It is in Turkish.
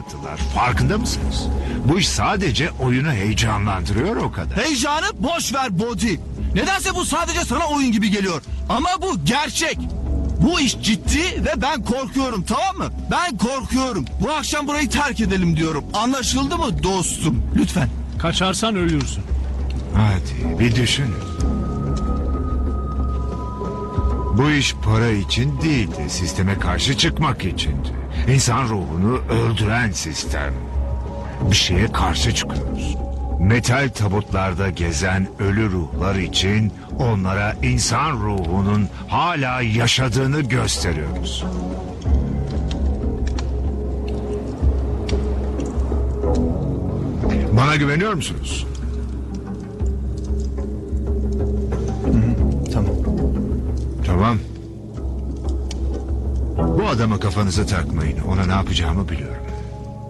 yaptılar. Farkında mısınız? Bu iş sadece oyunu heyecanlandırıyor o kadar. Heyecanı boş ver Body. Nedense bu sadece sana oyun gibi geliyor. Ama bu gerçek. Bu iş ciddi ve ben korkuyorum, tamam mı? Ben korkuyorum. Bu akşam burayı terk edelim diyorum. Anlaşıldı mı dostum? Lütfen. Kaçarsan ölürsün. Hadi bir düşünün. Bu iş para için değildi, sisteme karşı çıkmak içindi. İnsan ruhunu öldüren sistem. Bir şeye karşı çıkıyoruz. Metal tabutlarda gezen ölü ruhlar için onlara insan ruhunun hala yaşadığını gösteriyoruz. Bana güveniyor musunuz? Tamam. Tamam. Bu adamı kafanıza takmayın. Ona ne yapacağımı biliyorum.